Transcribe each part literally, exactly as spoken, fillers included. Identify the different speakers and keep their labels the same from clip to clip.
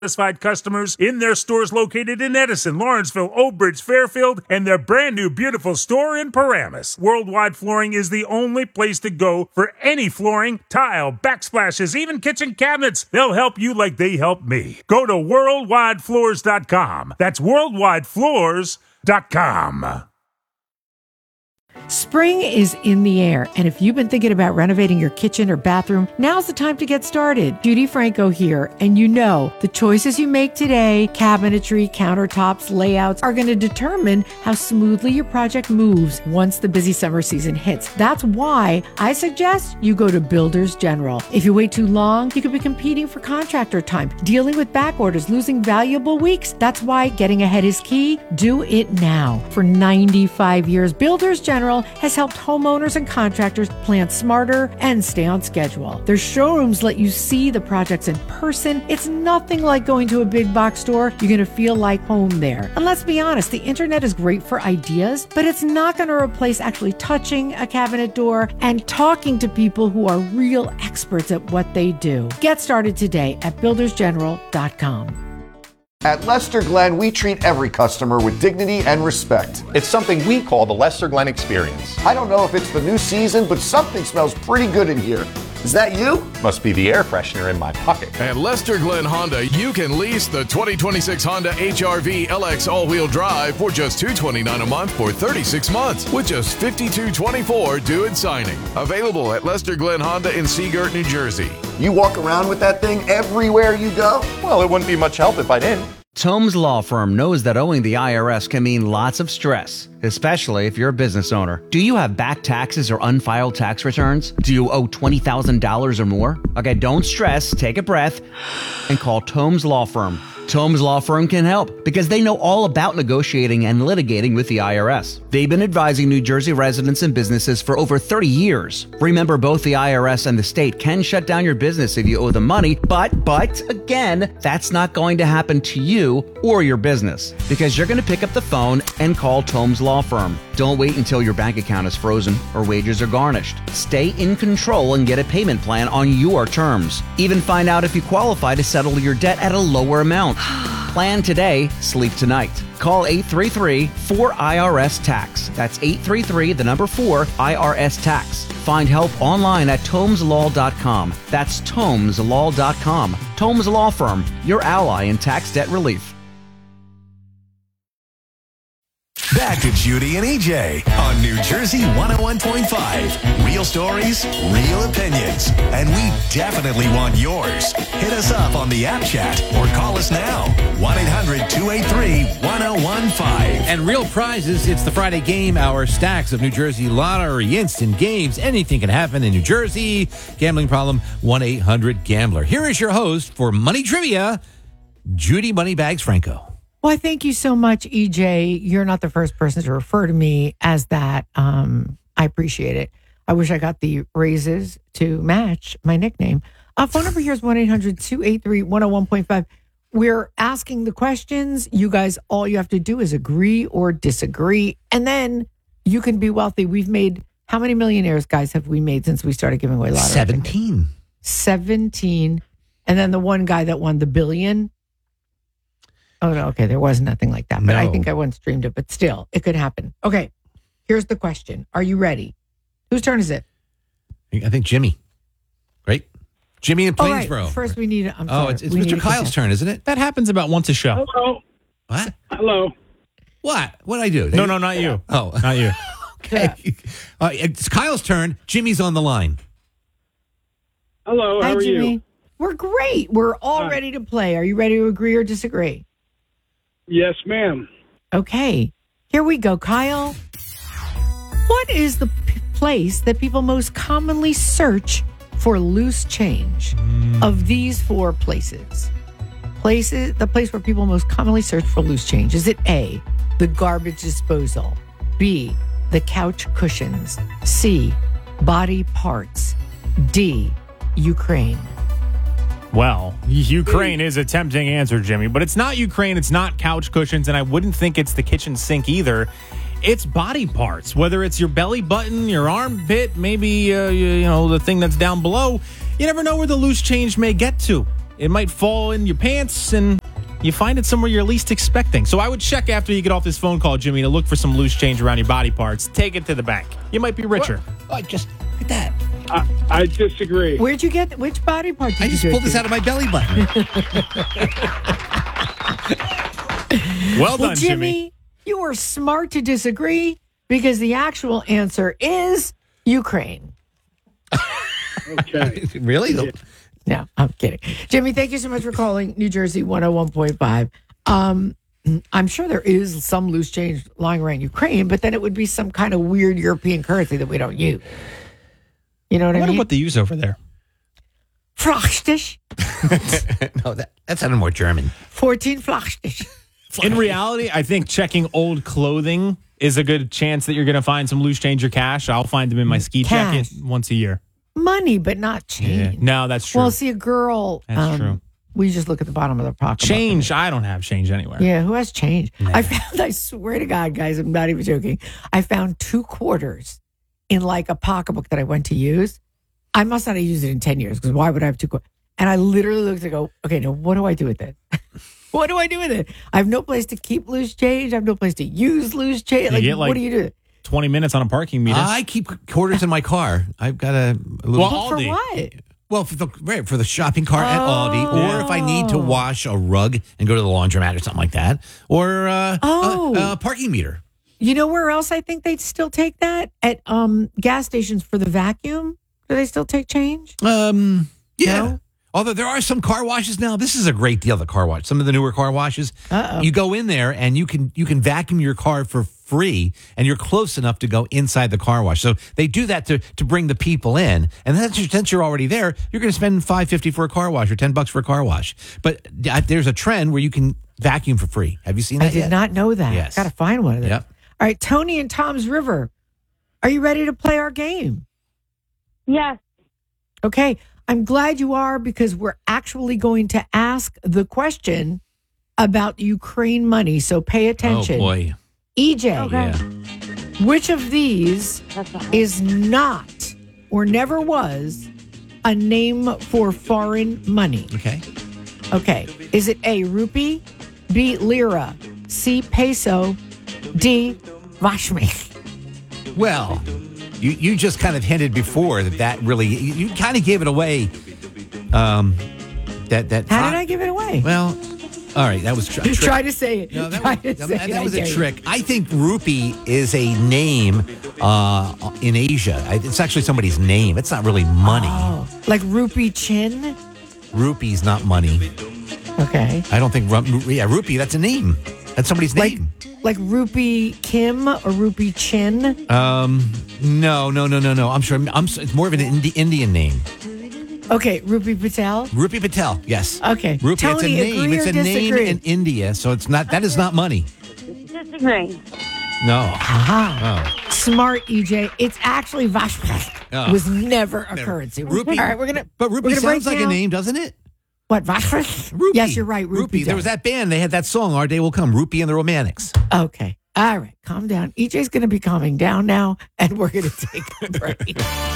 Speaker 1: satisfied customers in their stores located in Edison, Lawrenceville, Old Bridge, Fairfield, and their brand new beautiful store in Paramus. Worldwide Flooring is the only place to go for any flooring, tile, backsplashes, even kitchen cabinets. They'll help you like they helped me. Go to worldwide floors dot com. That's worldwide floors dot com.
Speaker 2: Spring is in the air, and if you've been thinking about renovating your kitchen or bathroom, now's the time to get started. Judy Franco here, and you know the choices you make today, cabinetry, countertops, layouts, are going to determine how smoothly your project moves once the busy summer season hits. That's why I suggest you go to Builders General. If you wait too long, you could be competing for contractor time, dealing with back orders, losing valuable weeks. That's why getting ahead is key. Do it now. For ninety-five years, Builders General has helped homeowners and contractors plan smarter and stay on schedule. Their showrooms let you see the projects in person. It's nothing like going to a big box store. You're going to feel like home there. And let's be honest, the internet is great for ideas, but it's not going to replace actually touching a cabinet door and talking to people who are real experts at what they do. Get started today at builders general dot com.
Speaker 3: At Lester Glenn, we treat every customer with dignity and respect.
Speaker 4: It's something we call the Lester Glenn Experience.
Speaker 3: I don't know if it's the new season, but something smells pretty good in here. Is that you?
Speaker 4: Must be the air freshener in my pocket.
Speaker 5: At Lester Glenn Honda, you can lease the twenty twenty-six Honda H R V L X all-wheel drive for just two hundred twenty-nine dollars a month for thirty-six months, with just fifty-two twenty-four due at signing. Available at Lester Glenn Honda in Seagirt, New Jersey.
Speaker 3: You walk around with that thing everywhere you go?
Speaker 4: Well, it wouldn't be much help if I didn't.
Speaker 6: Tomes Law Firm knows that owing the I R S can mean lots of stress, especially if you're a business owner. Do you have back taxes or unfiled tax returns? Do you owe twenty thousand dollars or more? Okay, don't stress, take a breath, and call Tomes Law Firm. Tomes Law Firm can help because they know all about negotiating and litigating with the I R S. They've been advising New Jersey residents and businesses for over thirty years. Remember, both the I R S and the state can shut down your business if you owe them money, but, but, again, that's not going to happen to you or your business because you're going to pick up the phone and call Tomes Law Firm. Don't wait until your bank account is frozen or wages are garnished. Stay in control and get a payment plan on your terms. Even find out if you qualify to settle your debt at a lower amount. Plan today, sleep tonight. Call eight three three, four I R S, tax. That's eight three three, the number four, I R S, tax. Find help online at tomes law dot com. That's tomes law dot com. Tomes Law Firm, your ally in tax debt relief.
Speaker 7: Back to Judy and E J on New Jersey one oh one point five. Real stories, real opinions, and we definitely want yours. Hit us up on the app chat or call us now. one eight hundred two eight three one oh one five.
Speaker 8: And real prizes, it's the Friday game hour. Stacks of New Jersey lottery, instant games. Anything can happen in New Jersey. Gambling problem, one eight hundred gambler. Here is your host for Money Trivia, Judy Moneybags Franco.
Speaker 2: Well, thank you so much, E J. You're not the first person to refer to me as that. Um, I appreciate it. I wish I got the raises to match my nickname. Uh, phone number here is one eight hundred two eight three one oh one point five. We're asking the questions. You guys, all you have to do is agree or disagree, and then you can be wealthy. We've made, how many millionaires, guys, have we made since we started giving away lottery?
Speaker 8: seventeen.
Speaker 2: seventeen. And then the one guy that won the billion. Oh, no, okay, there was nothing like that. But
Speaker 8: No.
Speaker 2: I think I once dreamed it, but still, it could happen. Okay, here's the question. Are you ready? Whose turn is it?
Speaker 8: I think Jimmy. Right? Jimmy in
Speaker 2: Oh, right.
Speaker 8: Plainsboro.
Speaker 2: First, we need, I'm
Speaker 8: oh,
Speaker 2: sorry.
Speaker 8: it's, it's
Speaker 2: We
Speaker 8: Mister
Speaker 2: need a
Speaker 8: Kyle's
Speaker 2: contest.
Speaker 8: turn, isn't it?
Speaker 9: That happens about once a show.
Speaker 10: Hello.
Speaker 8: What?
Speaker 10: Hello.
Speaker 8: What? What did I do?
Speaker 9: No, no, not you.
Speaker 8: Oh,
Speaker 9: Not you.
Speaker 8: okay. Uh, it's Kyle's turn. Jimmy's on the line.
Speaker 10: Hello. How
Speaker 2: Hi,
Speaker 10: are
Speaker 2: Jimmy.
Speaker 10: you?
Speaker 2: We're great. We're all
Speaker 10: Hi.
Speaker 2: ready to play. Are you ready to agree or disagree?
Speaker 10: Yes, ma'am.
Speaker 2: Okay, here we go, Kyle. What is the p- place that people most commonly search for loose change?
Speaker 8: Mm.
Speaker 2: Of these four places, places, the place where people most commonly search for loose change, is it A, the garbage disposal, B, the couch cushions, C, body parts, D, Ukraine?
Speaker 9: Well, Ukraine is a tempting answer, Jimmy, but it's not Ukraine. It's not couch cushions, and I wouldn't think it's the kitchen sink either. It's body parts, whether it's your belly button, your armpit, maybe, uh, you, you know, the thing that's down below. You never know where the loose change may get to. it might fall in your pants and you find it somewhere you're least expecting. So I would check after you get off this phone call, Jimmy, to look for some loose change around your body parts. Take it to the bank. You might be richer.
Speaker 8: Oh, just like that.
Speaker 10: I, I disagree.
Speaker 2: Where'd you get, which body part did
Speaker 8: I
Speaker 2: you
Speaker 8: just
Speaker 2: do it
Speaker 8: pulled this
Speaker 2: to?
Speaker 8: out of my belly button.
Speaker 9: Well
Speaker 2: Well,
Speaker 9: done,
Speaker 2: Jimmy,
Speaker 9: Jimmy.
Speaker 2: you were smart to disagree because the actual answer is Ukraine.
Speaker 10: Okay.
Speaker 8: Really?
Speaker 2: No, I'm kidding. Jimmy, thank you so much for calling New Jersey one oh one point five. Um, I'm sure there is some loose change lying around Ukraine, but then it would be some kind of weird European currency that we don't use. You know what
Speaker 9: I
Speaker 2: I
Speaker 9: wonder
Speaker 2: mean?
Speaker 9: what they use over there.
Speaker 2: Flachstisch.
Speaker 8: No, that, that sounded more German.
Speaker 2: fourteen Flachstisch.
Speaker 9: In reality, I think checking old clothing is a good chance that you're going to find some loose change or cash. I'll find them in my ski
Speaker 2: Cash.
Speaker 9: jacket once a year.
Speaker 2: Money, but not change.
Speaker 9: No, that's true.
Speaker 2: Well, see, a girl.
Speaker 9: That's
Speaker 2: um,
Speaker 9: true.
Speaker 2: We just look at the bottom of the pocket.
Speaker 9: Change, I don't have change anywhere.
Speaker 2: Yeah, who has change? I found, I swear to God, guys, I'm not even joking. I found two quarters in like a pocketbook that I went to use. I must not have used it in ten years because why would I have two quarters? And I literally looked and go, okay, now what do I do with this? What do I do with it? I have no place to keep loose change. I have no place to use loose change.
Speaker 9: You
Speaker 2: Like,
Speaker 9: get, like,
Speaker 2: what do you do?
Speaker 9: twenty minutes on a parking meter.
Speaker 8: I keep quarters in my car. I've got a, a little.
Speaker 9: Well,
Speaker 2: For
Speaker 9: Aldi.
Speaker 2: what?
Speaker 8: Well, for the right for the shopping cart at Aldi,
Speaker 2: Oh.
Speaker 8: or if I need to wash a rug and go to the laundromat or something like that, or uh,
Speaker 2: Oh.
Speaker 8: a, a parking meter.
Speaker 2: You know where else I think they'd still take that? At um gas stations for the vacuum. Do they still take change?
Speaker 8: Um, yeah.
Speaker 2: No?
Speaker 8: Although there are some car washes now. This is a great deal. The car wash. Some of the newer car washes.
Speaker 2: Uh-oh.
Speaker 8: You go in there and you can you can vacuum your car for free, and you're close enough to go inside the car wash. So they do that to to bring the people in. And then since you're already there, you're going to spend five fifty for a car wash or ten bucks for a car wash. But uh, there's a trend where you can vacuum for free. Have you seen that?
Speaker 2: I did
Speaker 8: yet?
Speaker 2: not know that.
Speaker 8: Yes.
Speaker 2: Got to find one of them.
Speaker 8: Yep.
Speaker 2: All right, Tony and Tom's River. Are you ready to play our game?
Speaker 11: Yes.
Speaker 2: Okay. I'm glad you are because we're actually going to ask the question about Ukraine money. So pay attention.
Speaker 8: Oh boy.
Speaker 2: E J,
Speaker 11: Okay.
Speaker 2: which of these is not or never was a name for foreign money?
Speaker 8: Okay.
Speaker 2: Okay. Is it A, rupee, B, lira, C, peso, D, vashmi?
Speaker 8: Well, you, you just kind of hinted before that that really you, you kind of gave it away. Um, that that
Speaker 2: How did I give it away?
Speaker 8: Well, all right, that was tr- a trick.
Speaker 2: Try to say it.
Speaker 8: No, that
Speaker 2: Try
Speaker 8: was,
Speaker 2: to
Speaker 8: that,
Speaker 2: say
Speaker 8: that
Speaker 2: it.
Speaker 8: was
Speaker 2: I
Speaker 8: a
Speaker 2: dare
Speaker 8: trick. I think rupee is a name uh, in Asia. It's actually somebody's name. It's not really money.
Speaker 2: Oh, like rupee chin?
Speaker 8: Rupee's not money.
Speaker 2: Okay.
Speaker 8: I don't think. ru- Yeah, rupee. That's a name. That's somebody's
Speaker 2: Like
Speaker 8: name.
Speaker 2: like rupee Kim or rupee Chin?
Speaker 8: Um, no, no, no, no, no. I'm sure. I'm. It's more of an Indi- Indian name.
Speaker 2: Okay, Rupee Patel.
Speaker 8: Rupee Patel. Yes.
Speaker 2: Okay.
Speaker 8: Rupee. It's a
Speaker 2: Tony,
Speaker 8: name.
Speaker 2: agree
Speaker 8: It's
Speaker 2: or
Speaker 8: a name
Speaker 2: disagree?
Speaker 8: in India, so it's not. That is not money.
Speaker 11: Disagree.
Speaker 8: No.
Speaker 2: Aha.
Speaker 8: Oh.
Speaker 2: Smart, E J. It's actually Vashmi.
Speaker 8: Oh.
Speaker 2: Was never a
Speaker 8: Never.
Speaker 2: currency.
Speaker 8: Rupee.
Speaker 2: All right, we're gonna.
Speaker 8: But
Speaker 2: we're
Speaker 8: rupee
Speaker 2: gonna break
Speaker 8: sounds like a
Speaker 2: down-
Speaker 8: name, doesn't it?
Speaker 2: What Vashmi?
Speaker 8: Rupee.
Speaker 2: Yes, you're right. Rupee.
Speaker 8: Rupee. There was that band. They had that song, Our Day Will Come. Rupee and the Romantics.
Speaker 2: Okay. All right. Calm down. E J's going to be calming down now, and we're going to take a break.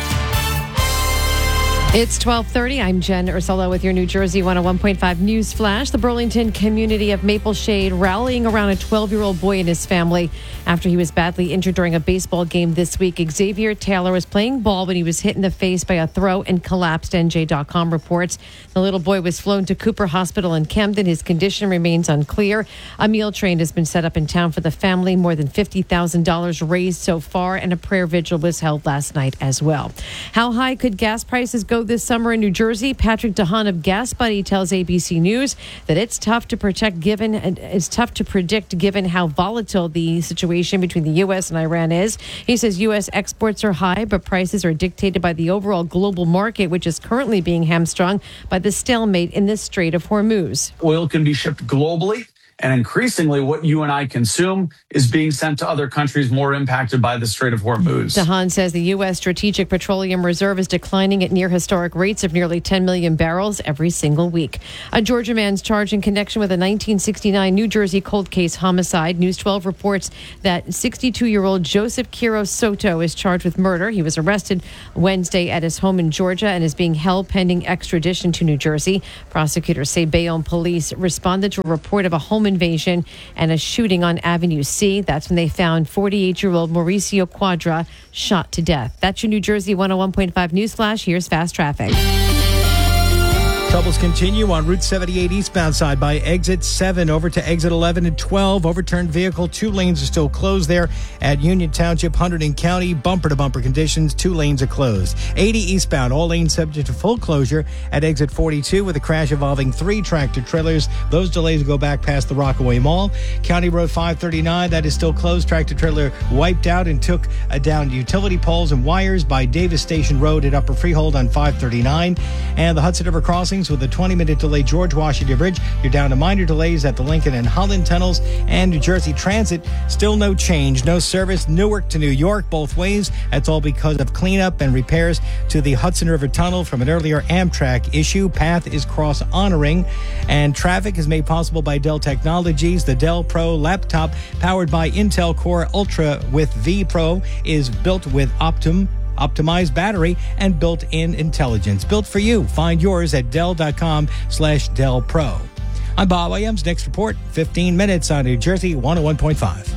Speaker 12: It's twelve thirty. I'm Jen Ursulo with your New Jersey one oh one point five News Flash. The Burlington community of Maple Shade rallying around a twelve-year-old boy and his family after he was badly injured during a baseball game this week. Xavier Taylor was playing ball when he was hit in the face by a throw and collapsed, N J dot com reports. The little boy was flown to Cooper Hospital in Camden. His condition remains unclear. A meal train has been set up in town for the family. More than fifty thousand dollars raised so far, and a prayer vigil was held last night as well. How high could gas prices go this summer in New Jersey? Patrick DeHaan of Gas Buddy tells A B C News that it's tough to protect given it's tough to predict given how volatile the situation between the U S and Iran is. He says U S exports are high, but prices are dictated by the overall global market, which is currently being hamstrung by the stalemate in the Strait of Hormuz.
Speaker 13: Oil can be shipped globally. And increasingly, what you and I consume is being sent to other countries more impacted by the Strait of Hormuz.
Speaker 12: DeHaan says the U S. Strategic Petroleum Reserve is declining at near historic rates of nearly ten million barrels every single week. A Georgia man's charged in connection with a nineteen sixty-nine New Jersey cold case homicide. News twelve reports that sixty-two-year-old Joseph Quiros Soto is charged with murder. He was arrested Wednesday at his home in Georgia and is being held pending extradition to New Jersey. Prosecutors say Bayonne police responded to a report of a home invasion and a shooting on Avenue C. That's when they found forty-eight-year-old Mauricio Quadra shot to death. That's your New Jersey one oh one point five News Flash. Here's fast traffic.
Speaker 14: Troubles continue on Route seventy-eight eastbound side by exit seven over to exit eleven and twelve. Overturned vehicle. Two lanes are still closed there at Union Township, Hunterdon County. Bumper to bumper conditions. Two lanes are closed. eighty eastbound. All lanes subject to full closure at exit forty-two with a crash involving three tractor trailers. Those delays go back past the Rockaway Mall. County Road five thirty-nine. That is still closed. Tractor trailer wiped out and took uh, down utility poles and wires by Davis Station Road at Upper Freehold on five thirty-nine. And the Hudson River crossings with a twenty-minute delay, George Washington Bridge. You're down to minor delays at the Lincoln and Holland tunnels. And New Jersey Transit, still no change, no service. Newark to New York, both ways. That's all because of cleanup and repairs to the Hudson River Tunnel from an earlier Amtrak issue. Path is cross honoring. And traffic is made possible by Dell Technologies. The Dell Pro laptop, powered by Intel Core Ultra with V Pro, is built with Optum optimized battery and built-in intelligence. Built for you. Find yours at Dell.com slash Dell Pro. I'm Bob Williams. Next report, fifteen minutes on New Jersey one oh one point five.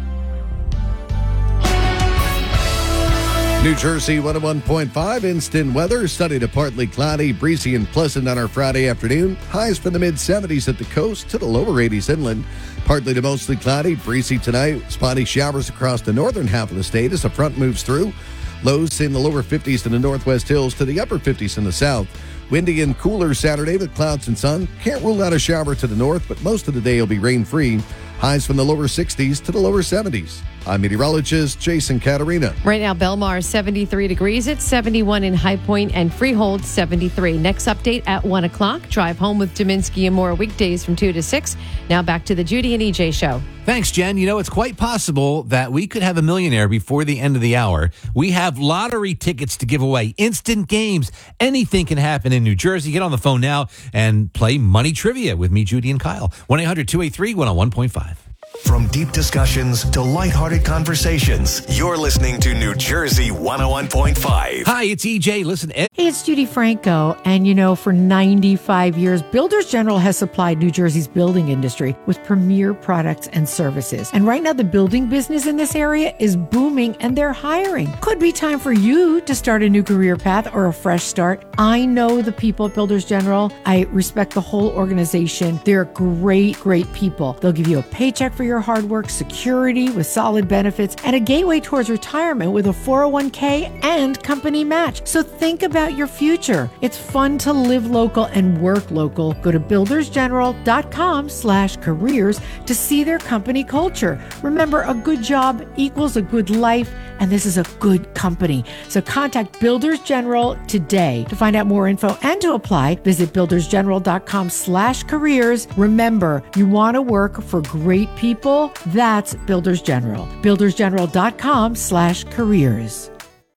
Speaker 15: New Jersey one oh one point five, instant weather, sunny to partly cloudy, breezy and pleasant on our Friday afternoon. Highs from the mid-seventies at the coast to the lower eighties inland. Partly to mostly cloudy, breezy tonight. Spotty showers across the northern half of the state as the front moves through. Lows in the lower fifties in the northwest hills to the upper fifties in the south. Windy and cooler Saturday with clouds and sun. Can't rule out a shower to the north, but most of the day will be rain-free. Highs from the lower sixties to the lower seventies. I'm meteorologist Jason Caterina.
Speaker 12: Right now, Belmar seventy-three degrees. It's seventy-one in High Point and Freehold seventy-three. Next update at one o'clock. Drive home with Dominski and more weekdays from two to six. Now back to the Judy and E J show.
Speaker 8: Thanks, Jen. You know, it's quite possible that we could have a millionaire before the end of the hour. We have lottery tickets to give away, instant games. Anything can happen in New Jersey. Get on the phone now and play Money Trivia with me, Judy, and Kyle. one eight hundred two eight three one oh one point five.
Speaker 7: From deep discussions to lighthearted conversations, you're listening to New Jersey one oh one point five.
Speaker 8: Hi, it's E J. Listen, Ed-
Speaker 2: Hey, it's Judy Franco. And you know, for ninety-five years, Builders General has supplied New Jersey's building industry with premier products and services. And right now, the building business in this area is booming and they're hiring. Could be time for you to start a new career path or a fresh start. I know the people at Builders General. I respect the whole organization. They're great, great people. They'll give you a paycheck for your hard work, security with solid benefits, and a gateway towards retirement with a four oh one k and company match. So think about your future. It's fun to live local and work local. Go to buildersgeneral.com slash careers to see their company culture. Remember, a good job equals a good life, and this is a good company. So contact Builders General today. To find out more info and to apply, visit buildersgeneral.com slash careers. Remember, you want to work for great people? That's Builders General. buildersgeneral.com slash careers.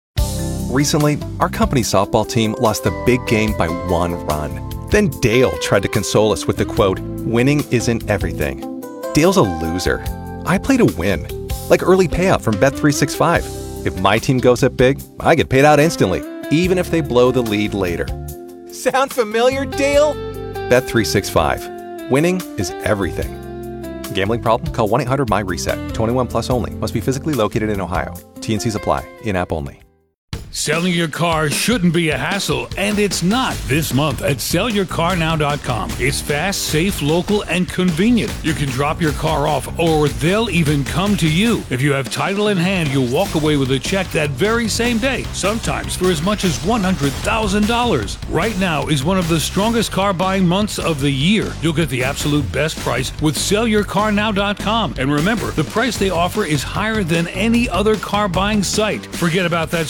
Speaker 16: Recently, our company softball team lost the big game by one run. Then Dale tried to console us with the quote, "Winning isn't everything." Dale's a loser. I play to win. Like early payout from Bet three sixty-five. If my team goes up big, I get paid out instantly, even if they blow the lead later.
Speaker 17: Sound familiar, Dale?
Speaker 16: Bet three sixty-five. Winning is everything. Gambling problem? Call one eight hundred my reset. twenty-one plus only. Must be physically located in Ohio. T and Cs apply. In-app only.
Speaker 18: Selling your car shouldn't be a hassle, and it's not this month at sell your car now dot com. It's fast, safe, local, and convenient. You can drop your car off, or they'll even come to you. If you have title in hand, you'll walk away with a check that very same day, sometimes for as much as one hundred thousand dollars. Right now is one of the strongest car buying months of the year. You'll get the absolute best price with sell your car now dot com. And remember, the price they offer is higher than any other car buying site. Forget about that stressful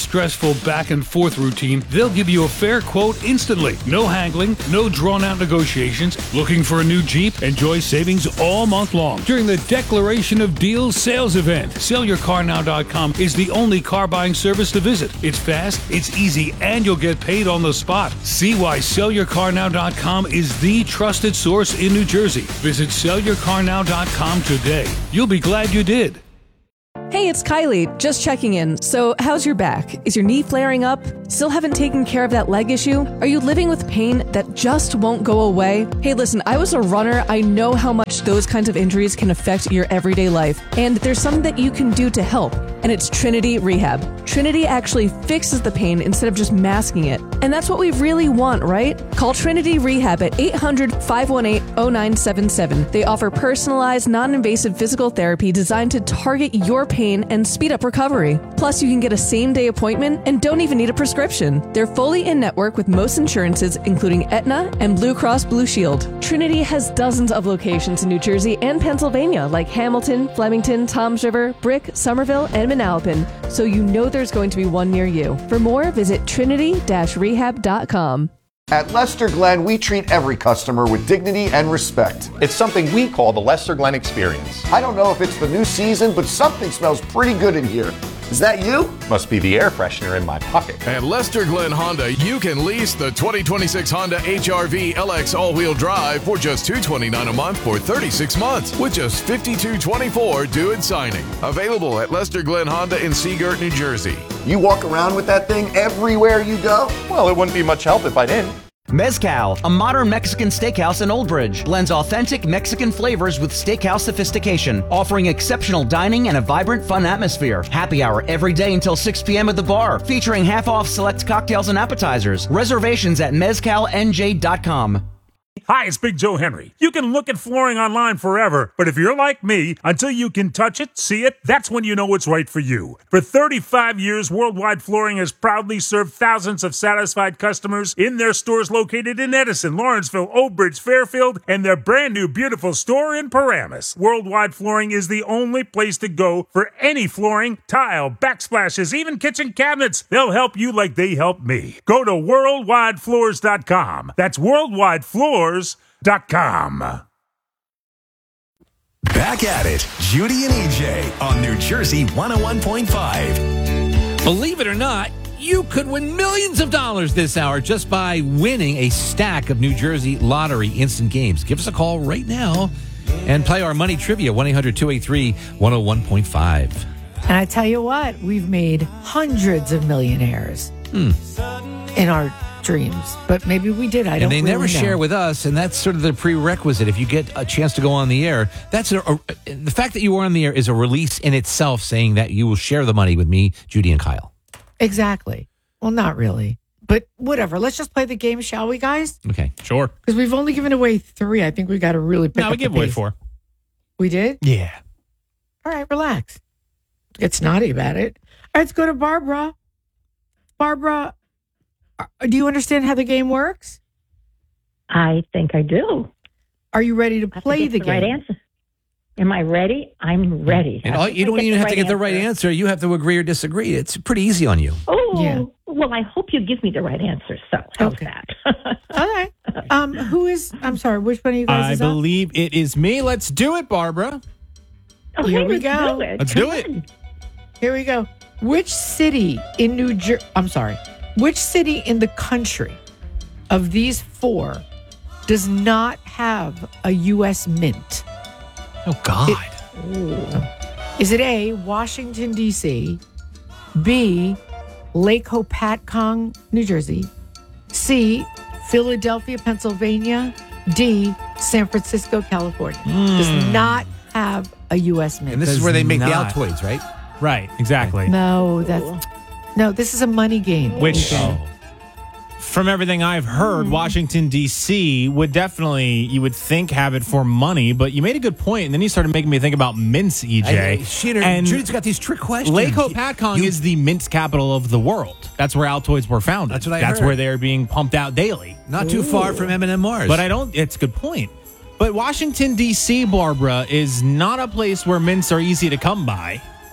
Speaker 18: stressful back and forth routine, they'll give you a fair quote instantly. No haggling, no drawn-out negotiations. Looking for a new Jeep? Enjoy savings all month long during the Declaration of Deals sales event. sell your car now dot com is the only car buying service to visit. It's fast, it's easy, and you'll get paid on the spot. See why sell your car now dot com is the trusted source in New Jersey. Visit sell your car now dot com today. You'll be glad you did.
Speaker 19: Hey, it's Kylie, just checking in. So, how's your back? Is your knee flaring up? Still haven't taken care of that leg issue? Are you living with pain that just won't go away? Hey, listen, I was a runner. I know how much those kinds of injuries can affect your everyday life. And there's something that you can do to help, and it's Trinity Rehab. Trinity actually fixes the pain instead of just masking it. And that's what we really want, right? Call Trinity Rehab at eight hundred, five one eight, oh nine seven seven. They offer personalized, non-invasive physical therapy designed to target your pain and speed up recovery. Plus, you can get a same-day appointment and don't even need a prescription. They're fully in-network with most insurances, including Aetna and Blue Cross Blue Shield. Trinity has dozens of locations in New Jersey and Pennsylvania, like Hamilton, Flemington, Toms River, Brick, Somerville, and Manalapan, so you know there's going to be one near you. For more, visit trinity dash rehab dot com.
Speaker 3: At Lester Glenn, we treat every customer with dignity and respect.
Speaker 4: It's something we call the Lester Glenn Experience.
Speaker 3: I don't know if it's the new season, but something smells pretty good in here. Is that you?
Speaker 4: Must be the air freshener in my pocket.
Speaker 5: At Lester Glenn Honda, you can lease the twenty twenty-six Honda H R V L X all-wheel drive for just two hundred twenty-nine dollars a month for thirty-six months with just fifty-two twenty-four due at signing. Available at Lester Glenn Honda in Seagirt, New Jersey.
Speaker 3: You walk around with that thing everywhere you go?
Speaker 4: Well, it wouldn't be much help if I didn't.
Speaker 6: Mezcal, a modern Mexican steakhouse in Old Bridge, blends authentic Mexican flavors with steakhouse sophistication, offering exceptional dining and a vibrant, fun atmosphere. Happy hour every day until six p.m. at the bar, featuring half-off select cocktails and appetizers. Reservations at mezcal n j dot com.
Speaker 1: Hi, it's Big Joe Henry. You can look at flooring online forever, but if you're like me, until you can touch it, see it, that's when you know it's right for you. For thirty-five years, Worldwide Flooring has proudly served thousands of satisfied customers in their stores located in Edison, Lawrenceville, Old Bridge, Fairfield, and their brand new beautiful store in Paramus. Worldwide Flooring is the only place to go for any flooring, tile, backsplashes, even kitchen cabinets. They'll help you like they helped me. Go to worldwide floors dot com. That's worldwide floors dot com.
Speaker 7: Back at it, Judy and E J on New Jersey one oh one point five.
Speaker 8: Believe it or not, you could win millions of dollars this hour just by winning a stack of New Jersey Lottery instant games. Give us a call right now and play our money trivia, one eight hundred, two eight three, one oh one point five.
Speaker 2: And I tell you what, we've made hundreds of millionaires
Speaker 8: Hmm.
Speaker 2: in our dreams, but maybe we did. I
Speaker 8: and
Speaker 2: don't
Speaker 8: they
Speaker 2: really
Speaker 8: never
Speaker 2: know.
Speaker 8: share with us, and that's sort of the prerequisite. If you get a chance to go on the air, that's a, a, the fact that you were on the air is a release in itself, saying that you will share the money with me, Judy, and Kyle.
Speaker 2: Exactly. Well, not really, but whatever. Let's just play the game, shall we, guys?
Speaker 8: Okay,
Speaker 9: sure.
Speaker 2: Because we've only given away three. I think we got to really pick
Speaker 9: No,
Speaker 2: up
Speaker 9: we
Speaker 2: the
Speaker 9: give away
Speaker 2: pace.
Speaker 9: four.
Speaker 2: We did?
Speaker 8: Yeah.
Speaker 2: All right, relax. Get snotty about it. All right, let's go to Barbara. Barbara, are- do you understand how the game works?
Speaker 20: I think I do.
Speaker 2: Are you ready to
Speaker 20: I have
Speaker 2: play
Speaker 20: get
Speaker 2: the
Speaker 20: the
Speaker 2: game?
Speaker 20: right answer. Am I ready? I'm ready.
Speaker 8: And
Speaker 20: I
Speaker 8: all,
Speaker 20: think
Speaker 8: you
Speaker 20: I
Speaker 8: don't
Speaker 20: get
Speaker 8: even
Speaker 20: the
Speaker 8: have to get the right answer. You have to agree or disagree. It's pretty easy on you.
Speaker 20: Oh,
Speaker 2: Yeah.
Speaker 20: well, I hope you give me the right answer. So, how's that?
Speaker 2: All right. Um, who is, I'm sorry, which one of you guys
Speaker 9: I
Speaker 2: is up?
Speaker 9: believe it is me. Let's do it, Barbara.
Speaker 20: Oh,
Speaker 2: Here
Speaker 20: hey,
Speaker 2: we
Speaker 20: let's
Speaker 2: go.
Speaker 20: do it.
Speaker 9: Let's
Speaker 20: Come
Speaker 9: do it.
Speaker 20: on.
Speaker 2: Here we go. Which city in New Jersey, I'm sorry, which city in the country of these four does not have a U S mint?
Speaker 8: Oh, God.
Speaker 2: Is it A, Washington, D C, B, Lake Hopatcong, New Jersey, C, Philadelphia, Pennsylvania, D, San Francisco, California? Does not have a U S mint.
Speaker 8: and this is
Speaker 9: Does
Speaker 8: where they make
Speaker 9: not.
Speaker 8: the Altoids, right?
Speaker 9: Right, exactly.
Speaker 2: No, that's no. This is a money game.
Speaker 9: Which,
Speaker 2: Okay.
Speaker 9: from everything I've heard, Washington, D C would definitely, you would think, have it for money, but you made a good point, and then you started making me think about mints, E J.
Speaker 8: I- she and her-
Speaker 9: and
Speaker 8: Judy's got these trick questions.
Speaker 9: Lake Hopatcong is the mint capital of the world. That's where Altoids were founded.
Speaker 8: That's what I
Speaker 9: That's
Speaker 8: heard.
Speaker 9: where they're being pumped out daily.
Speaker 8: Not too far from M and M Mars.
Speaker 9: But I don't, it's a good point. But Washington, D C, Barbara, is not a place where mints are easy to come by.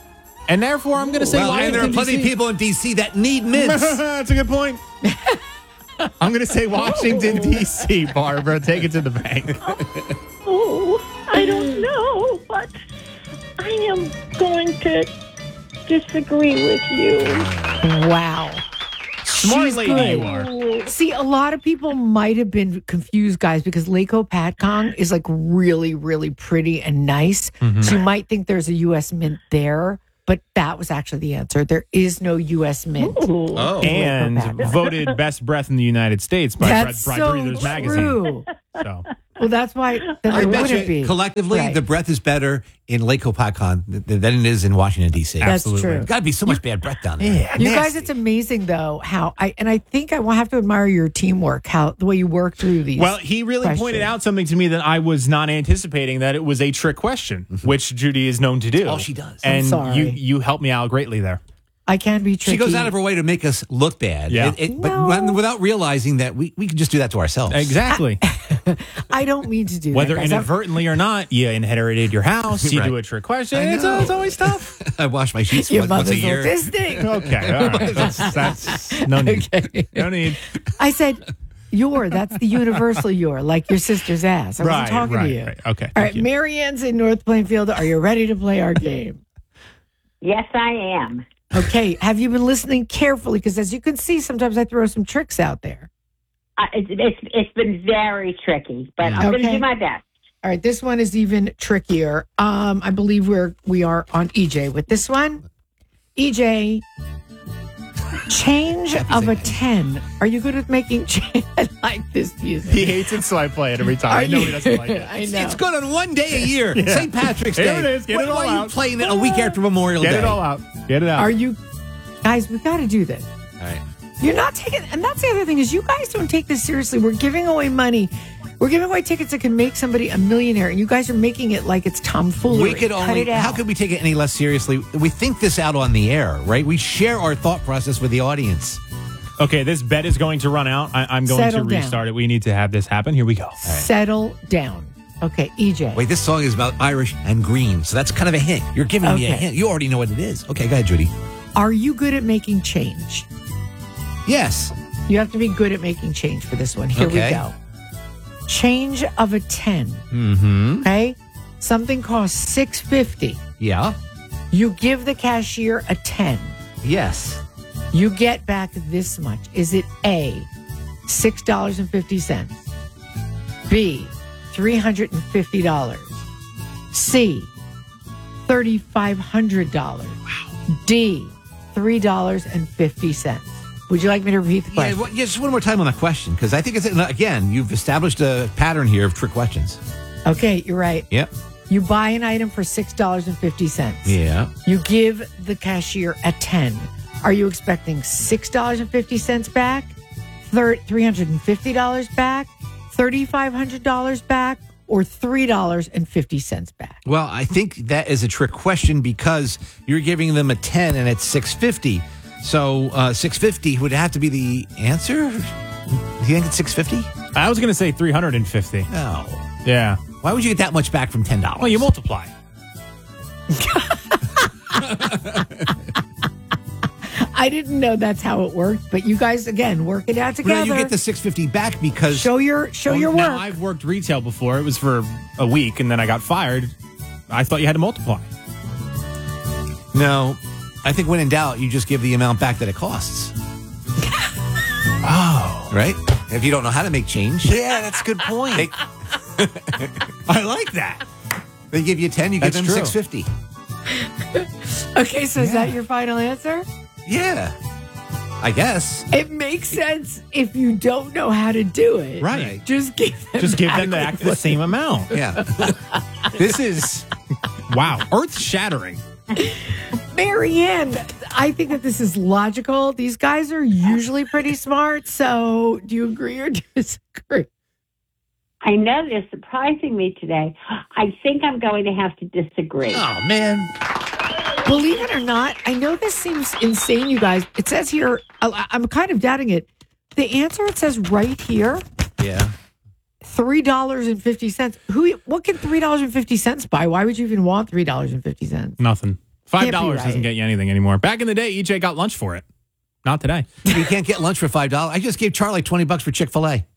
Speaker 9: And therefore, I'm going to say
Speaker 8: well,
Speaker 9: Washington,
Speaker 8: and there are plenty
Speaker 9: D C.
Speaker 8: of people in D C that need mints.
Speaker 9: That's a good point. I'm going to say Washington, D C, Barbara. Take it to the bank.
Speaker 20: Oh, I don't know, but I am going to disagree with you.
Speaker 2: Wow.
Speaker 9: Smart
Speaker 2: She's
Speaker 9: lady
Speaker 2: good.
Speaker 9: you are.
Speaker 2: See, a lot of people might have been confused, guys, because Lake Patcong is like really, really pretty and nice.
Speaker 9: Mhm.
Speaker 2: So you might think there's a U S mint there, but that was actually the answer. There is no U S mint.
Speaker 8: Oh.
Speaker 9: And voted best breath in the United States by
Speaker 2: That's
Speaker 9: Breath
Speaker 2: so
Speaker 9: Breathers magazine.
Speaker 2: true.
Speaker 9: So
Speaker 2: Well, that's why then
Speaker 8: I
Speaker 2: there
Speaker 8: bet
Speaker 2: wouldn't
Speaker 8: you
Speaker 2: be.
Speaker 8: collectively
Speaker 2: Right.
Speaker 8: the breath is better in Lake Hopatcong th- than it is in Washington, D C.
Speaker 2: That's Absolutely. true.
Speaker 8: Got to be so much bad breath down there. Yeah,
Speaker 2: You guys, it's amazing though how I and I think I will have to admire your teamwork, how the way you work through these.
Speaker 9: Well, he really
Speaker 2: questions.
Speaker 9: pointed out something to me that I was not anticipating, that it was a trick question, which Judy is known to do.
Speaker 8: all she does.
Speaker 2: I'm
Speaker 9: And
Speaker 2: sorry.
Speaker 9: you you helped me out greatly there.
Speaker 2: I can be tricky.
Speaker 8: She goes out of her way to make us look bad.
Speaker 9: Yeah.
Speaker 8: It- it- But when- without realizing that we, we can just do that to ourselves.
Speaker 9: Exactly.
Speaker 2: I don't mean to do
Speaker 9: Whether
Speaker 2: that. guys. I'm-
Speaker 9: inadvertently or not, you inherited your house, you
Speaker 8: Right.
Speaker 9: do a trick question.
Speaker 8: I
Speaker 9: It's,
Speaker 8: know.
Speaker 9: it's always tough.
Speaker 8: I wash my sheets
Speaker 2: Your
Speaker 8: once, once a
Speaker 2: mother's
Speaker 8: year.
Speaker 2: autistic.
Speaker 9: Okay, all right. That's, that's no need.
Speaker 2: Okay.
Speaker 9: No need.
Speaker 2: I said your. That's the universal your, like your sister's ass. I wasn't
Speaker 9: Right,
Speaker 2: talking
Speaker 9: right,
Speaker 2: to you.
Speaker 9: right. Okay,
Speaker 2: All
Speaker 9: thank
Speaker 2: right,
Speaker 9: you.
Speaker 2: Marianne's in North Plainfield. Are you ready to play our game?
Speaker 11: Yes, I am.
Speaker 2: Okay. Have you been listening carefully? Because as you can see, sometimes I throw some tricks out there.
Speaker 11: Uh, it's, it's it's been very tricky, but I'm going to
Speaker 2: Okay.
Speaker 11: do my best.
Speaker 2: All right, this one is even trickier. Um, I believe we're we are on E J with this one. E J, change of a ten. Are you good at making change? I like this music.
Speaker 9: He hates it, so I play it every time.
Speaker 2: Are
Speaker 9: I know
Speaker 2: you-
Speaker 9: he doesn't like it.
Speaker 2: I know.
Speaker 8: It's good on one day a year.
Speaker 9: Yeah.
Speaker 8: Saint Patrick's Day.
Speaker 9: Here it is. Get
Speaker 8: why,
Speaker 9: it all
Speaker 8: why are you
Speaker 9: out.
Speaker 8: playing it a week after Memorial
Speaker 9: Get
Speaker 8: Day?
Speaker 9: it all out. Get it out.
Speaker 2: Are you guys? We got to do this.
Speaker 8: All right.
Speaker 2: You're not taking, and that's the other thing is you guys don't take this seriously. We're giving away money. We're giving away tickets that can make somebody a millionaire, and you guys are making it like it's tomfoolery.
Speaker 8: We could
Speaker 2: Cut
Speaker 8: only.
Speaker 2: it out.
Speaker 8: How could we take it any less seriously? We think this out on the air, right? We share our thought process with the audience.
Speaker 9: Okay, this bet is going to run out. I, I'm going
Speaker 2: Settle
Speaker 9: to
Speaker 2: down.
Speaker 9: restart it. We need to have this happen. Here we go.
Speaker 2: Settle down. Okay, E J.
Speaker 8: Wait, this song is about Irish and green, so that's kind of a hint. You're giving me a
Speaker 2: Okay.
Speaker 8: hint. You already know what it is. Okay, go ahead, Judy.
Speaker 2: Are you good at making change?
Speaker 8: Yes.
Speaker 2: You have to be good at making change for this one. Here
Speaker 8: Okay.
Speaker 2: we go. Change of a ten.
Speaker 8: Mm-hmm.
Speaker 2: Okay, something costs six fifty.
Speaker 8: Yeah.
Speaker 2: You give the cashier a ten.
Speaker 8: Yes.
Speaker 2: You get back this much. Is it A, six dollars and fifty cents? B, three hundred and fifty dollars? C, thirty five hundred dollars? D, three dollars and fifty cents? Would you like me to repeat the
Speaker 8: Yeah,
Speaker 2: question?
Speaker 8: well, yeah, just one more time on the question, because I think it's, again, you've established a pattern here of trick questions.
Speaker 2: Okay, you're right.
Speaker 8: Yep.
Speaker 2: You buy an item for six dollars and fifty cents.
Speaker 8: Yeah.
Speaker 2: You give the cashier a ten. Are you expecting six dollars and fifty cents back? three hundred fifty dollars back? thirty-five hundred dollars back? Or three dollars and fifty cents back?
Speaker 8: Well, I think that is a trick question because you're giving them a ten and it's six fifty. So uh, six fifty would have to be the answer? Do you think it's six fifty?
Speaker 9: I was going to say three hundred fifty.
Speaker 8: No.
Speaker 9: Yeah.
Speaker 8: Why would you get that much back from ten dollars?
Speaker 9: Well, you multiply.
Speaker 2: I didn't know that's how it worked, but you guys, again, work it out together.
Speaker 8: Well, you get the six fifty back because
Speaker 2: show your show
Speaker 9: Well,
Speaker 2: your work.
Speaker 9: Now, I've worked retail before. It was for a week, and then I got fired. I thought you had to multiply.
Speaker 8: No, I think when in doubt, you just give the amount back that it costs. Oh, right. If you don't know how to make change,
Speaker 4: Yeah, that's a good point.
Speaker 8: they,
Speaker 9: I like that.
Speaker 8: they give you ten, you give
Speaker 9: That's
Speaker 8: them
Speaker 9: true.
Speaker 8: six fifty.
Speaker 2: Okay, so is that your final answer?
Speaker 8: Yeah, I guess.
Speaker 2: It makes sense if you don't know how to do it.
Speaker 9: Right.
Speaker 2: Just give them
Speaker 9: Just give them
Speaker 2: back
Speaker 9: back the same amount.
Speaker 8: Yeah.
Speaker 9: This is, wow, earth shattering.
Speaker 2: Marianne, I think that this is logical. These guys are usually pretty smart. So do you agree or disagree?
Speaker 11: I know they're surprising me today. I think I'm going to have to disagree.
Speaker 8: Oh man.
Speaker 2: Believe it or not, I know this seems insane, you guys. It says here, I- I'm kind of doubting it. The answer, it says right here,
Speaker 8: Yeah.
Speaker 2: three dollars and fifty cents. Who? What can three dollars and fifty cents buy? Why would you even want three dollars and fifty cents?
Speaker 9: Nothing. Five dollars doesn't get you anything anymore. Back in the day, E J got lunch for it. Not today.
Speaker 8: You can't get lunch for five dollars. I just gave Charlie twenty bucks for Chick-fil-A.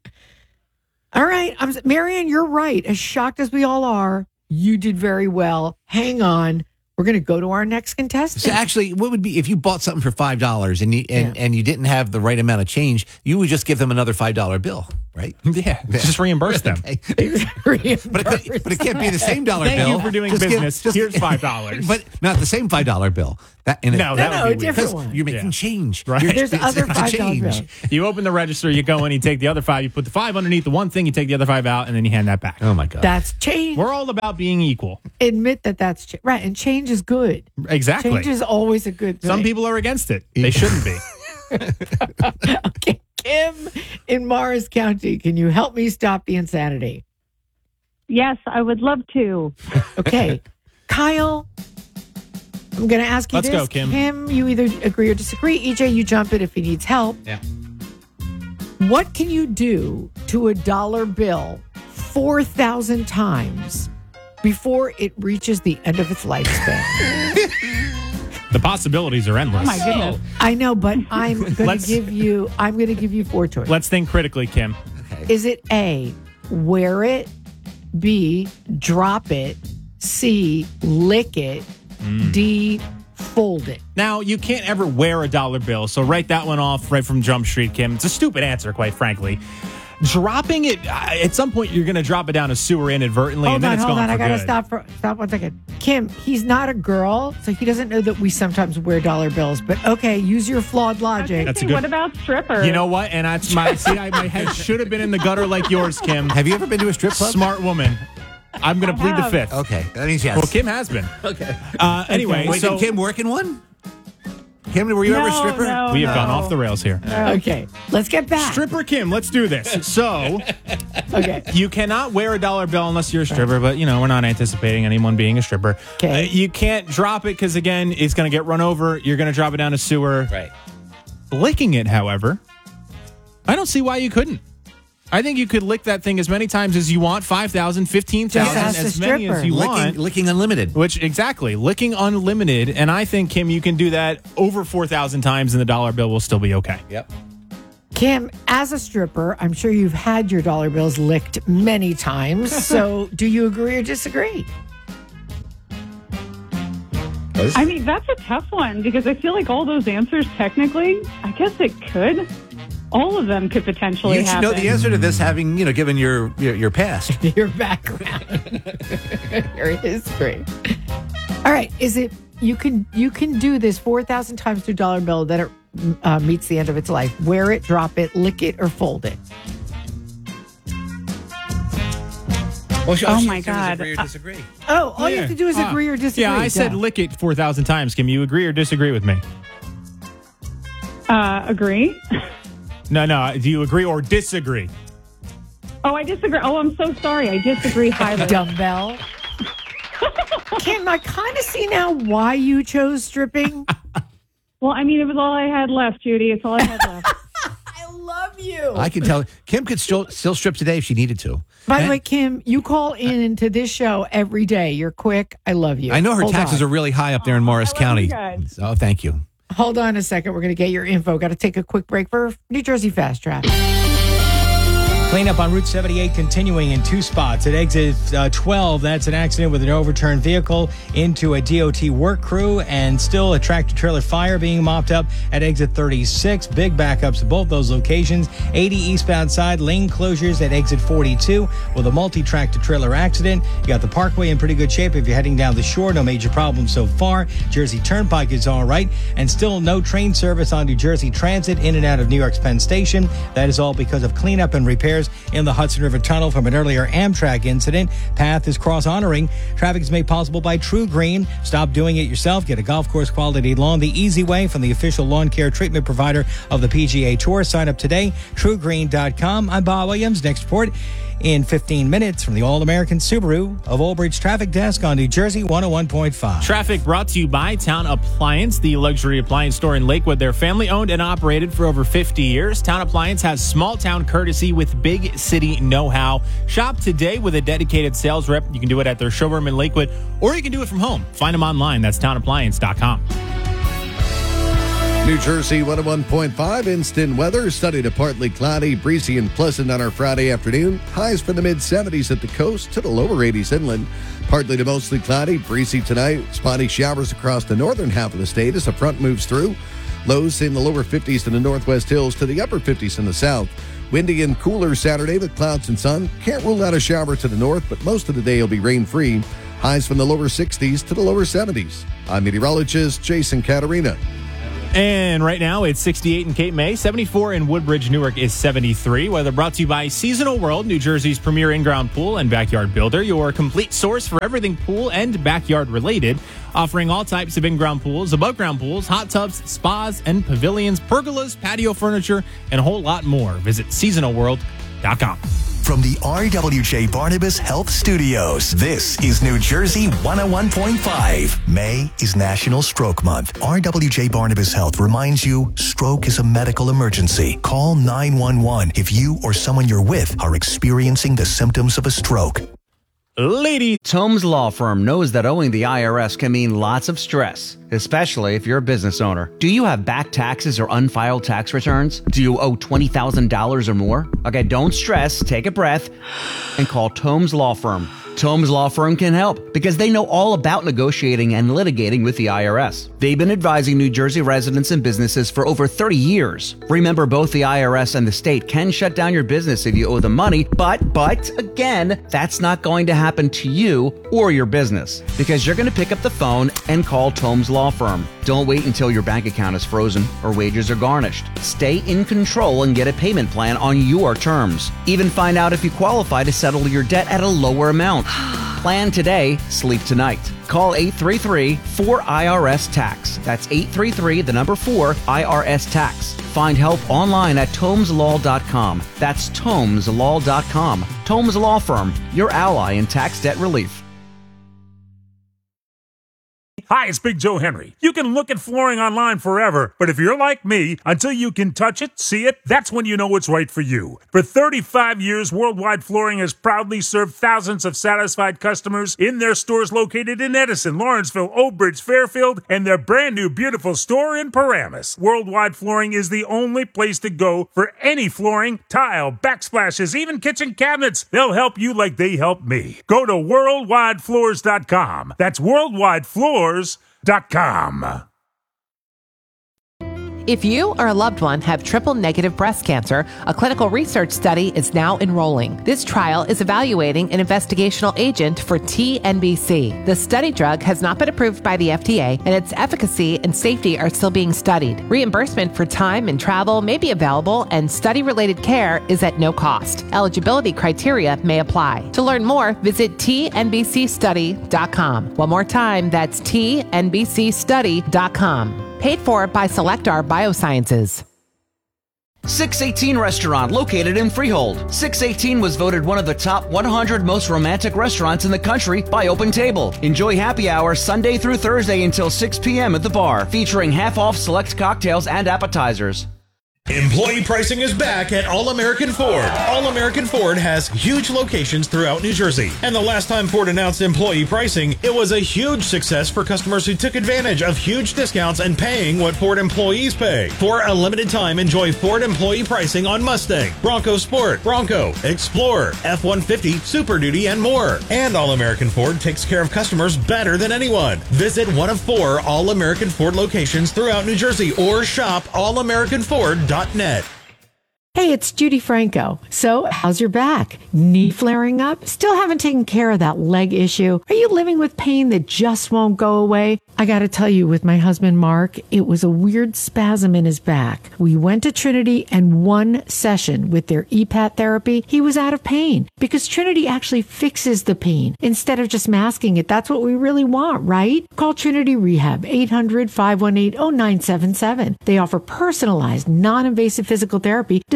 Speaker 2: All right. I'm, Marianne, you're right. As shocked as we all are, you did very well. Hang on. We're going to go to our next contestant.
Speaker 8: So actually, what would be if you bought something for five dollars and you, and, yeah. and you didn't have the right amount of change, you would just give them another five dollar bill, right?
Speaker 9: Yeah, just reimburse them.
Speaker 8: Okay. reimburse but, it, but it can't be the same dollar
Speaker 9: Thank
Speaker 8: bill.
Speaker 9: Thank you for doing
Speaker 8: just
Speaker 9: business.
Speaker 8: Give, just,
Speaker 9: Here's five dollars.
Speaker 8: But not the same five dollar bill. That, and
Speaker 9: no,
Speaker 8: it,
Speaker 9: that
Speaker 2: no,
Speaker 9: would
Speaker 2: no,
Speaker 9: be
Speaker 2: a different
Speaker 9: weird.
Speaker 2: one.
Speaker 8: You're making
Speaker 9: yeah.
Speaker 8: change.
Speaker 9: Right.
Speaker 8: You're,
Speaker 2: There's other five dollar bills.
Speaker 9: You open the register, you go in, you take the other five, you put the five underneath the one thing, you take the other five out, and then you hand that back.
Speaker 8: Oh, my God.
Speaker 2: That's change.
Speaker 9: We're all about being equal.
Speaker 2: Admit that that's ch- right. And change is good.
Speaker 9: Exactly.
Speaker 2: Change is always a good thing.
Speaker 9: Some people are against it. They shouldn't be.
Speaker 2: Okay. Kim in Morris County, can you help me stop the insanity?
Speaker 21: Yes, I would love to.
Speaker 2: Okay. Kyle, I'm going to ask you
Speaker 9: Let's
Speaker 2: this.
Speaker 9: go, Kim.
Speaker 2: Kim, you either agree or disagree. E J, you jump in if he needs help.
Speaker 8: Yeah.
Speaker 2: What can you do to a dollar bill four thousand times before it reaches the end of its lifespan?
Speaker 9: The possibilities are endless.
Speaker 21: Oh, my goodness.
Speaker 2: I know, but I'm going to
Speaker 9: Let's-
Speaker 2: give you, I'm going to give you four choices.
Speaker 9: Let's think critically, Kim.
Speaker 2: Is it A, wear it, B, drop it, C, lick it, D, fold it?
Speaker 9: Now, you can't ever wear a dollar bill, so write that one off right from Jump Street, Kim. It's a stupid answer, quite frankly. Dropping it, uh, at some point, you're going to drop it down a sewer inadvertently,
Speaker 2: Hold
Speaker 9: and then
Speaker 2: on,
Speaker 9: it's
Speaker 2: hold
Speaker 9: gone
Speaker 2: on.
Speaker 9: for
Speaker 2: I gotta
Speaker 9: good.
Speaker 2: stop for stop one second. Kim, he's not a girl, so he doesn't know that we sometimes wear dollar bills. But okay, use your flawed logic.
Speaker 9: That's a good-
Speaker 21: What about strippers?
Speaker 9: You know what? And that's my see. I, my head should have been in the gutter like yours, Kim.
Speaker 8: Have you ever been to a strip club?
Speaker 9: Smart woman. I'm going to plead the
Speaker 21: have.
Speaker 9: fifth.
Speaker 8: Okay. That means yes.
Speaker 9: Well, Kim has been.
Speaker 8: Okay.
Speaker 9: Uh, anyway,
Speaker 8: Wait,
Speaker 9: so
Speaker 8: did Kim work in one? Kim, were you
Speaker 21: No,
Speaker 8: ever a stripper?
Speaker 21: no.
Speaker 9: we have gone off the rails here.
Speaker 2: Okay, let's get back.
Speaker 9: Stripper Kim, let's do this. So,
Speaker 2: Okay.
Speaker 9: you cannot wear a dollar bill unless you're a stripper, but, you know, we're not anticipating anyone being a stripper.
Speaker 2: Okay.
Speaker 9: Uh, you can't drop it because, again, it's going to get run over. You're going to drop it down a sewer.
Speaker 8: Right.
Speaker 9: Licking it, however, I don't see why you couldn't. I think you could lick that thing as many times as you want, five thousand, fifteen thousand,
Speaker 2: Just ask the
Speaker 9: as many as
Speaker 2: stripper.
Speaker 9: you
Speaker 8: Licking,
Speaker 9: want.
Speaker 8: licking unlimited.
Speaker 9: Which, exactly, licking unlimited. And I think, Kim, you can do that over four thousand times and the dollar bill will still be okay.
Speaker 8: Yep.
Speaker 2: Kim, as a stripper, I'm sure you've had your dollar bills licked many times. So, do you agree or disagree?
Speaker 21: I mean, that's a tough one because I feel like all those answers, technically, I guess it could. All of them could potentially
Speaker 8: You should
Speaker 21: happen.
Speaker 8: know the answer to this, having you know given your your, your past.
Speaker 2: Your background, your history. All right, is it you can you can do this four thousand times to a dollar bill that it uh, meets the end of its life? Wear it, drop it, lick it, or fold it.
Speaker 8: Well, she-
Speaker 21: Oh,
Speaker 8: she
Speaker 21: my
Speaker 8: says
Speaker 21: God.
Speaker 8: Agree or disagree?
Speaker 2: Oh, all you
Speaker 9: Yeah.
Speaker 2: have to do is
Speaker 9: Ah.
Speaker 2: agree or disagree.
Speaker 9: Yeah, I said
Speaker 2: Duh.
Speaker 9: lick it four thousand times. Kim, you agree or disagree with me?
Speaker 21: Uh, agree?
Speaker 9: No, no. Do you agree or disagree?
Speaker 21: Oh, I disagree. Oh, I'm so sorry. I disagree highly.
Speaker 2: dumbbell. Kim, I kind of see now why you chose stripping.
Speaker 21: Well, I mean, it was all I had left, Judy. It's all I had left.
Speaker 2: I love you.
Speaker 8: I can tell Kim could still still strip today if she needed to.
Speaker 2: By the
Speaker 8: And
Speaker 2: way, Kim, you call in to this show every day. You're quick. I love you.
Speaker 8: I know her
Speaker 2: Hold
Speaker 8: taxes
Speaker 2: on.
Speaker 8: are really high up there in Morris
Speaker 21: I love
Speaker 8: County.
Speaker 21: you guys.
Speaker 8: Oh, thank you.
Speaker 2: Hold on a second. We're going to get your info. Got to take a quick break for New Jersey Fast Track.
Speaker 14: Cleanup on Route seventy-eight continuing in two spots. At exit uh, twelve, that's an accident with an overturned vehicle into a D O T work crew, and still a tractor-trailer fire being mopped up at exit thirty-six. Big backups at both those locations. eighty eastbound side, lane closures at exit forty-two with a multi-tractor-trailer accident. You got the Parkway in pretty good shape if you're heading down the shore. No major problems so far. Jersey Turnpike is all right, and still no train service on New Jersey Transit in and out of New York's Penn Station. That is all because of cleanup and repairs in the Hudson River Tunnel from an earlier Amtrak incident. Path is cross-honoring. Traffic is made possible by True Green. Stop doing it yourself. Get a golf course quality lawn the easy way from the official lawn care treatment provider of the P G A Tour. Sign up today. true green dot com. I'm Bob Williams. Next report in fifteen minutes from the All-American Subaru of Old Bridge Traffic Desk on New Jersey one oh one point five.
Speaker 9: Traffic brought to you by Town Appliance, the luxury appliance store in Lakewood. They're family-owned and operated for over fifty years. Town Appliance has small-town courtesy with big big city know-how. Shop today with a dedicated sales rep. You can do it at their showroom in Lakewood, or you can do it from home. Find them online. That's town appliance dot com.
Speaker 15: New Jersey one oh one point five instant weather. Sunny to partly cloudy, breezy and pleasant on our Friday afternoon. Highs from the mid seventies at the coast to the lower eighties inland. Partly to mostly cloudy, breezy tonight. Spotty showers across the northern half of the state as the front moves through. Lows in the lower fifties in the northwest hills to the upper fifties in the south. Windy and cooler Saturday with clouds and sun. Can't rule out a shower to the north, but most of the day will be rain-free. Highs from the lower sixties to the lower seventies. I'm meteorologist Jason Caterina.
Speaker 9: And right now it's sixty-eight in Cape May, seventy-four in Woodbridge. Newark is seventy-three. Weather brought to you by Seasonal World, New Jersey's premier in-ground pool and backyard builder, your complete source for everything pool and backyard related, offering all types of in-ground pools, above-ground pools, hot tubs, spas, and pavilions, pergolas, patio furniture, and a whole lot more. Visit seasonal world dot com.
Speaker 7: From the R W J Barnabas Health Studios, this is New Jersey one oh one point five. May is National Stroke Month. R W J Barnabas Health reminds you stroke is a medical emergency. Call nine one one if you or someone you're with are experiencing the symptoms of a stroke.
Speaker 6: Lady. Tomes Law Firm knows that owing the I R S can mean lots of stress, especially if you're a business owner. Do you have back taxes or unfiled tax returns? Do you owe twenty thousand dollars or more? Okay, don't stress, take a breath, and call Tomes Law Firm. Tomes Law Firm can help because they know all about negotiating and litigating with the I R S. They've been advising New Jersey residents and businesses for over thirty years. Remember, both the I R S and the state can shut down your business if you owe them money, but, but, again, that's not going to happen to you or your business because you're going to pick up the phone and call Tomes Law Firm. Don't wait until your bank account is frozen or wages are garnished. Stay in control and get a payment plan on your terms. Even find out if you qualify to settle your debt at a lower amount. Plan today, sleep tonight. Call eight three three, four I R S, TAX. That's eight three three, the number four, I R S, TAX. Find help online at tomes law dot com. That's tomes law dot com. Tomes Law Firm, your ally in tax debt relief.
Speaker 1: Hi, it's Big Joe Henry. You can look at flooring online forever, but if you're like me, until you can touch it, see it, that's when you know it's right for you. For thirty-five years, Worldwide Flooring has proudly served thousands of satisfied customers in their stores located in Edison, Lawrenceville, Old Bridge, Fairfield, and their brand new beautiful store in Paramus. Worldwide Flooring is the only place to go for any flooring, tile, backsplashes, even kitchen cabinets. They'll help you like they helped me. Go to worldwide floors dot com. That's worldwide floors dot com.
Speaker 10: If you or a loved one have triple-negative breast cancer, a clinical research study is now enrolling. This trial is evaluating an investigational agent for T N B C. The study drug has not been approved by the F D A, and its efficacy and safety are still being studied. Reimbursement for time and travel may be available, and study-related care is at no cost. Eligibility criteria may apply. To learn more, visit T N B C study dot com. One more time, that's T N B C study dot com. Paid for by Selectar Biosciences.
Speaker 6: six eighteen Restaurant, located in Freehold. six eighteen was voted one of the top one hundred most romantic restaurants in the country by Open Table. Enjoy happy hour Sunday through Thursday until six p.m. at the bar, featuring half-off select cocktails and appetizers.
Speaker 22: Employee pricing is back at All-American Ford. All-American Ford has huge locations throughout New Jersey. And the last time Ford announced employee pricing, it was a huge success for customers who took advantage of huge discounts and paying what Ford employees pay. For a limited time, enjoy Ford employee pricing on Mustang, Bronco Sport, Bronco, Explorer, F one fifty, Super Duty, and more. And All-American Ford takes care of customers better than anyone. Visit one of four All-American Ford locations throughout New Jersey or shop all american ford dot net.
Speaker 2: Hey, it's Judy Franco. So, how's your back? Knee flaring up? Still haven't taken care of that leg issue? Are you living with pain that just won't go away? I gotta tell you, with my husband Mark, it was a weird spasm in his back. We went to Trinity, and one session with their E PAT therapy, he was out of pain. Because Trinity actually fixes the pain instead of just masking it. That's what we really want, right? Call Trinity Rehab, eight hundred, five one eight, oh nine seven seven. They offer personalized, non-invasive physical therapy designed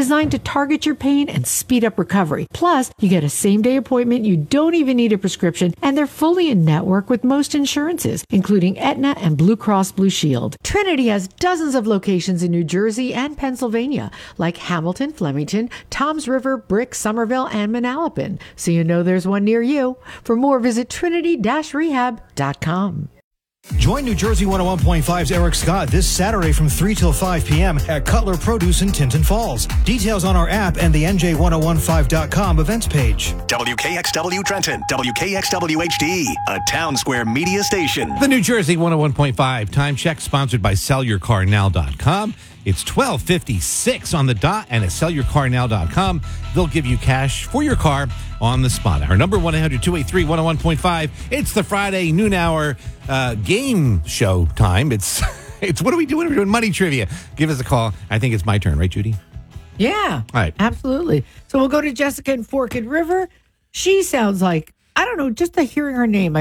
Speaker 2: designed to target your pain and speed up recovery. Plus, you get a same-day appointment, you don't even need a prescription, and they're fully in network with most insurances, including Aetna and Blue Cross Blue Shield. Trinity has dozens of locations in New Jersey and Pennsylvania, like Hamilton, Flemington, Toms River, Brick, Somerville, and Manalapan. So you know there's one near you. For more, visit trinity dash rehab dot com.
Speaker 14: Join New Jersey one oh one point five's Eric Scott this Saturday from three till five p.m. at Cutler Produce in Tinton Falls. Details on our app and the N J ten fifteen dot com events page.
Speaker 7: W K X W Trenton, W K X W H D, a Town Square media station.
Speaker 8: The New Jersey one oh one point five time check sponsored by sell your car now dot com. It's twelve fifty-six on the dot, and at sell your car now dot com, they'll give you cash for your car on the spot. Our number, one eight hundred two eight three one oh one point five. It's the Friday noon hour uh, game show time. It's, it's what are we doing? We're doing money trivia. Give us a call. I think it's my turn, right, Judy?
Speaker 2: Yeah,
Speaker 8: All right.
Speaker 2: absolutely. So we'll go to Jessica in Forked River. She sounds like, I don't know, just the hearing her name, I